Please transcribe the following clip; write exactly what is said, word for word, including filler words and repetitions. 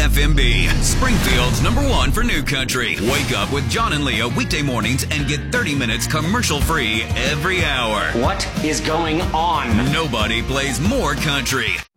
F M B, Springfield's number one for new country. Wake up with John and Leah weekday mornings and get thirty minutes commercial free every hour. What is going on? Nobody plays more country.